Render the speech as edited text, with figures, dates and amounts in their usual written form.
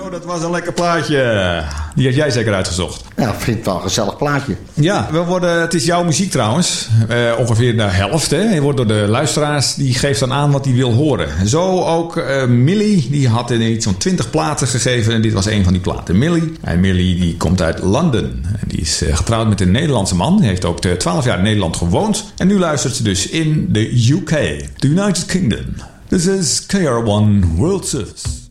Zo, dat was een lekker plaatje. Die had jij zeker uitgezocht. Ja, ik vind het wel een gezellig plaatje. Ja, het is jouw muziek trouwens. Ongeveer de helft. Hè? Je wordt door de luisteraars, die geeft dan aan wat hij wil horen. Zo ook Millie, die had iets van 20 platen gegeven. En dit was een van die platen. Millie die komt uit Londen. En die is getrouwd met een Nederlandse man. Die heeft ook 12 jaar in Nederland gewoond. En nu luistert ze dus in de UK. The United Kingdom. This is KR1 World Service.